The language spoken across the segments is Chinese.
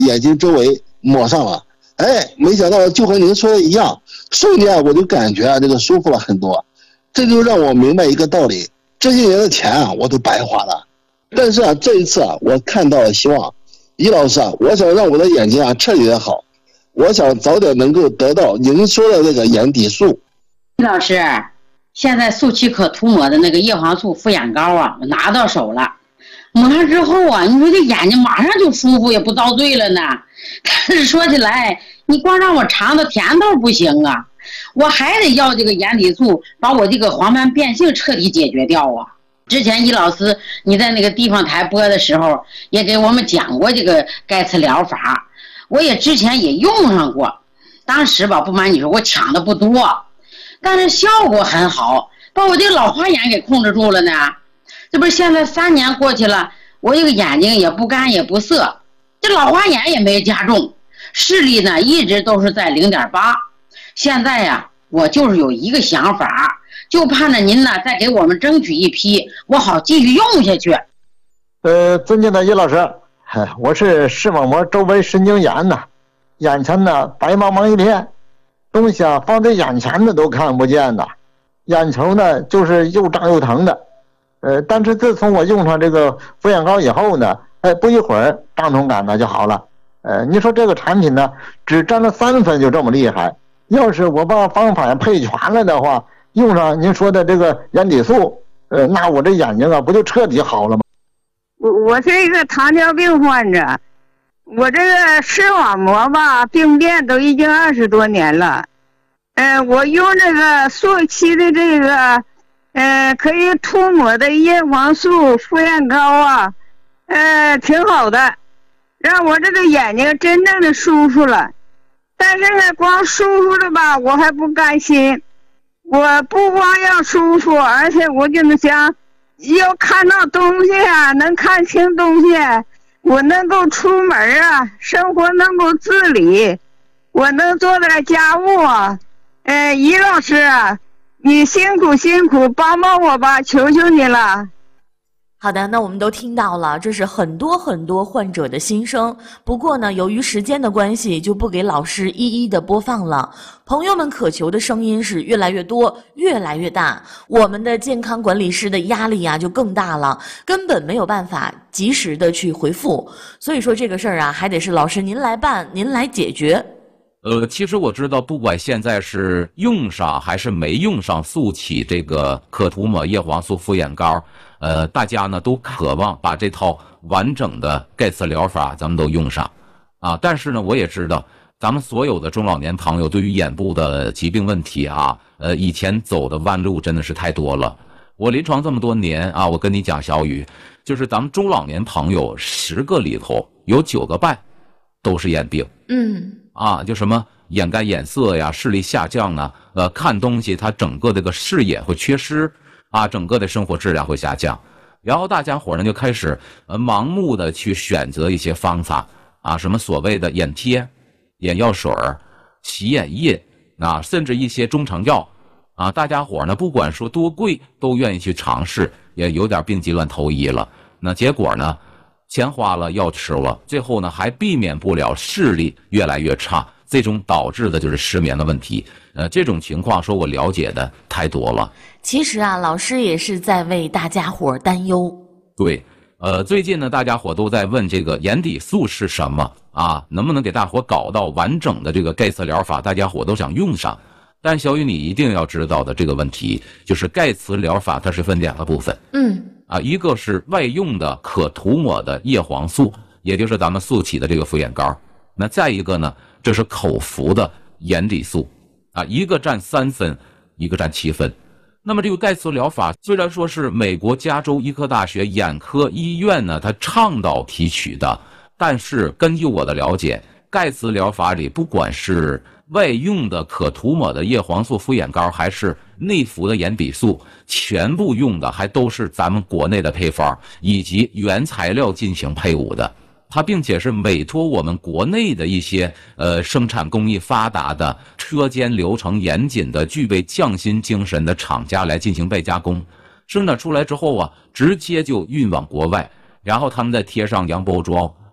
眼睛周围抹上了。哎，没想到就和您说的一样，瞬间我就感觉这个舒服了很多。这就让我明白一个道理，这些年的钱我都白花了。但是这一次我看到了希望。易老师我想让我的眼睛彻底的好，我想早点能够得到您说的那个眼底素。 易老师，现在速七可涂抹的那个叶黄素敷眼膏我拿到手了，抹上之后你说这眼睛马上就舒服，也不遭罪了呢。但是说起来，你光让我尝到甜头不行啊，我还得要这个眼底素，把我这个黄斑变性彻底解决掉啊。之前易老师你在那个地方台播的时候，也给我们讲过这个盖茨疗法，我也之前也用上过。当时不瞒你说，我抢的不多，但是效果很好，把我这个老花眼给控制住了呢。这不是现在3年过去了，我这个眼睛也不干也不涩，这老花眼也没加重，视力呢一直都是在0.8。现在我就是有一个想法，就盼着您呢再给我们争取一批，我好继续用下去。 尊敬的易老师，我是视网膜周围神经炎眼前呢白茫茫一片，东西放在眼前的都看不见的，眼球呢就是又胀又疼的。但是自从我用上这个敷眼膏以后呢，不一会儿胀痛感呢就好了。你说这个产品呢只沾了3分就这么厉害，要是我把方法配全了的话，用上您说的这个眼底素，那我这眼睛不就彻底好了吗？ 我是一个糖尿病患者，我这个视网膜病变都已经20多年了。我用这个速七的这个可以涂抹的叶黄素敷眼膏挺好的，让我这个眼睛真正的舒服了。但是呢，光舒服了我还不甘心。我不光要舒服，而且我就想要看到东西能看清东西，我能够出门生活能够自理，我能做点家务易老师，你辛苦，帮帮我吧，求求你了。 好的，那我们都听到了，这是很多患者的心声。不过呢，由于时间的关系，就不给老师一一的播放了。朋友们渴求的声音是越来越多，越来越大，我们的健康管理师的压力就更大了，根本没有办法及时的去回复。所以说这个事儿还得是老师您来办，您来解决。 其实我知道，不管现在是用上还是没用上速起这个可涂抹叶黄素敷眼膏，大家呢都渴望把这套完整的盖茨疗法咱们都用上但是呢，我也知道咱们所有的中老年朋友对于眼部的疾病问题以前走的弯路真的是太多了。我临床这么多年我跟你讲，小雨，就是咱们中老年朋友10个里头有9个半都是眼病。就什么眼干眼涩呀，视力下降看东西它整个这个视野会缺失整个的生活质量会下降。然后大家伙呢就开始盲目的去选择一些方法什么所谓的眼贴、眼药水、洗眼液甚至一些中成药大家伙呢不管说多贵都愿意去尝试，也有点病急乱投医了。那结果呢，钱花了，药吃了，最后呢还避免不了视力越来越差，最终导致的就是失眠的问题。这种情况说我了解的太多了。 其实老师也是在为大家伙担忧。 对，最近呢大家伙都在问这个眼底素是什么能不能给大伙搞到完整的这个盖茨疗法，大家伙都想用上。但小雨你一定要知道的这个问题，就是盖茨疗法它是分2个部分。一个是外用的可涂抹的叶黄素，也就是咱们速起的这个敷眼膏。那再一个呢，这是口服的眼底素一个占3分，一个占7分。那么这个盖茨疗法虽然说是美国加州医科大学眼科医院呢它倡导提取的，但是根据我的了解，盖茨疗法里不管是外用的可涂抹的叶黄素敷眼膏还是内服的眼底素，全部用的还都是咱们国内的配方以及原材料进行配伍的。它并且是委托我们国内的一些生产工艺发达的、车间流程严谨的、具备匠心精神的厂家来进行被加工，生产出来之后直接就运往国外，然后他们再贴上洋包装，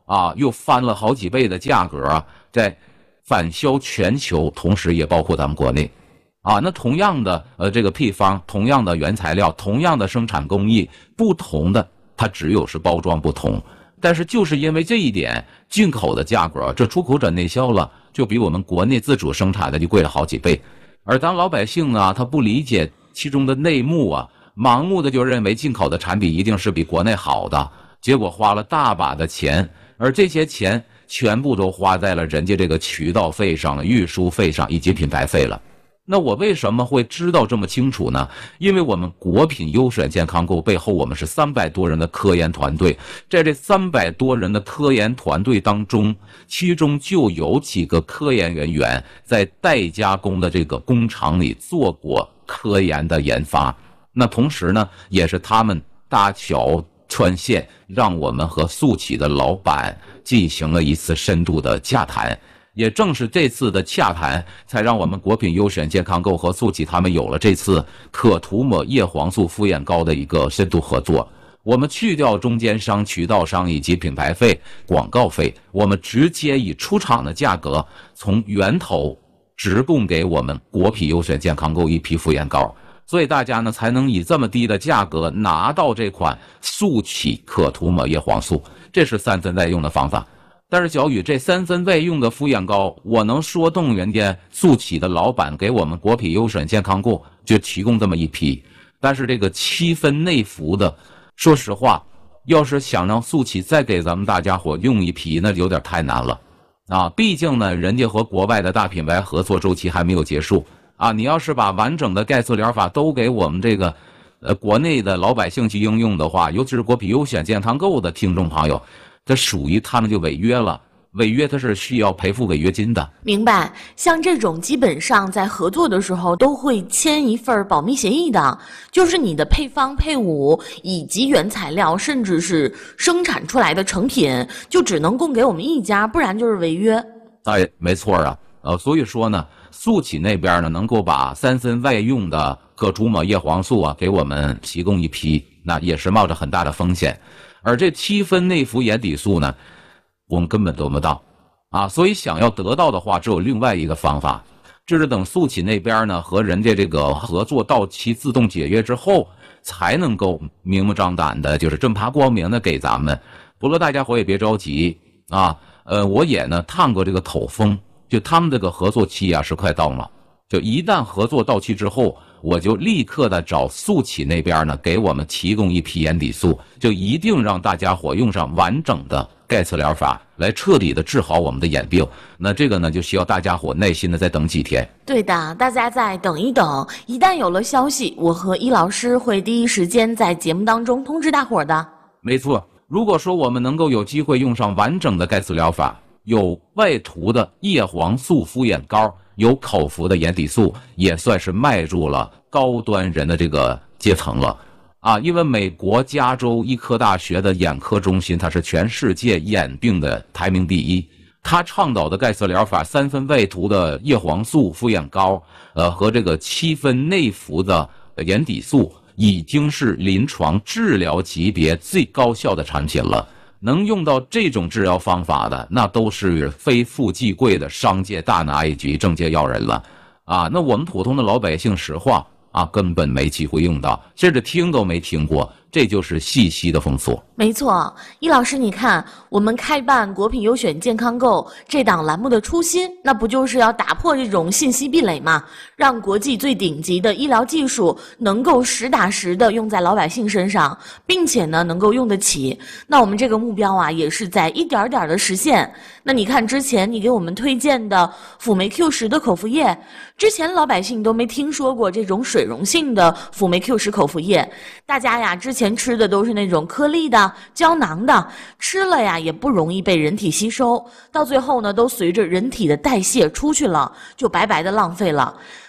啊，又翻了好几倍的价格在返销全球，同时也包括咱们国内。啊，那同样的这个配方，同样的原材料，同样的生产工艺，不同的它只有是包装不同。但是就是因为这一点，进口的价格这出口转内销了，就比我们国内自主生产的就贵了好几倍。而当老百姓啊，他不理解其中的内幕啊，盲目的就认为进口的产品一定是比国内好的，结果花了大把的钱，而这些钱全部都花在了人家这个渠道费上、运输费上以及品牌费了。那我为什么会知道这么清楚呢？因为我们国品优选健康购背后，我们是300多人的科研团队，在这300多人的科研团队当中，其中就有几个科研人员在代加工的这个工厂里做过科研的研发。那同时呢，也是他们搭桥穿线，让我们和速启的老板进行了一次深度的洽谈。也正是这次的洽谈，才让我们国品优选健康购和速启他们有了这次可涂抹叶黄素敷眼膏的一个深度合作。我们去掉中间商、渠道商以及品牌费、广告费，我们直接以出厂的价格从源头直供给我们国品优选健康购一批敷眼膏，所以大家呢才能以这么低的价格拿到这款速启可涂抹叶黄素，这是3分外用的方法。但是小雨，这3分外用的敷眼膏，我能说动人家速启的老板给我们国品优选健康购就提供这么一批，但是这个7分内服的，说实话，要是想让速启再给咱们大家伙用一批，那有点太难了啊！毕竟呢，人家和国外的大品牌合作周期还没有结束啊！你要是把完整的钙质疗法都给我们这个国内的老百姓去应用的话，尤其是国品优选健康购的听众朋友，这属于他们就违约了，违约它是需要赔付违约金的。 明白，像这种基本上在合作的时候都会签一份保密协议的，就是你的配方、配伍以及原材料，甚至是生产出来的成品，就只能供给我们一家，不然就是违约。 哎，没错啊，所以说呢，速启那边呢能够把3分外用的可涂抹叶黄素啊给我们提供一批，那也是冒着很大的风险。而这7分内服眼底素呢，我们根本得不到啊，所以想要得到的话，只有另外一个方法，就是等速启那边呢和人家这个合作到期自动解约之后，才能够明目张胆的，就是正大光明的给咱们。不过大家伙也别着急啊，我也呢探过这个口风，就他们这个合作期啊是快到了，就一旦合作到期之后，我就立刻的找速启那边呢给我们提供一批眼底素，就一定让大家伙用上完整的钙质疗法来彻底的治好我们的眼病。那这个呢就需要大家伙耐心的再等几天。 对的，大家再等一等，一旦有了消息，我和伊老师会第一时间在节目当中通知大伙的。 没错，如果说我们能够有机会用上完整的钙质疗法，有外涂的叶黄素敷眼膏，有口服的眼底素，也算是迈入了高端人的这个阶层了啊！因为美国加州医科大学的眼科中心，它是全世界眼病的排名第1。他倡导的钙质疗法3分外涂的叶黄素敷眼膏，和这个7分内服的眼底素，已经是临床治疗级别最高效的产品了。能用到这种治疗方法的，那都是非富即贵的商界大拿以及政界要人了啊！那我们普通的老百姓，实话啊，根本没机会用到，甚至听都没听过，这就是信息的封锁。 没错，伊老师，你看，我们开办国品优选健康购这档栏目的初心，那不就是要打破这种信息壁垒吗？让国际最顶级的医疗技术能够实打实的用在老百姓身上，并且呢能够用得起。那我们这个目标啊，也是在一点点的实现。那你看之前你给我们推荐的辅酶 Q10的口服液，之前老百姓都没听说过这种水溶性的辅酶 Q10口服液，大家呀之前吃的都是那种颗粒的、胶囊的，吃了呀也不容易被人体吸收，到最后呢都随着人体的代谢出去了，就白白的浪费了。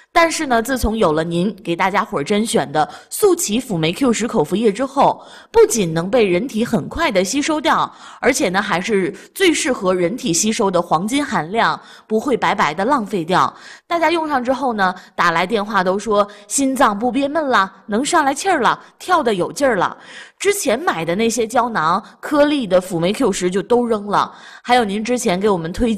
但是呢，自从有了您给大家伙儿甄选的速启辅酶 Q10口服液之后，不仅能被人体很快的吸收掉，而且呢还是最适合人体吸收的黄金含量，不会白白的浪费掉。大家用上之后呢，打来电话都说心脏不憋闷了，能上来气儿了，跳得有劲儿了。之前买的那些胶囊颗粒的辅酶 Q10就都扔了，还有您之前给我们推荐